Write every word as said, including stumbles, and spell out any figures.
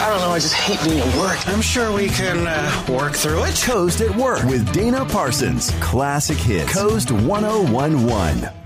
I don't know, I just hate being at work. I'm sure we can uh, work through it. Coast at Work with Dana Parsons. Classic hits. Coast one oh one one.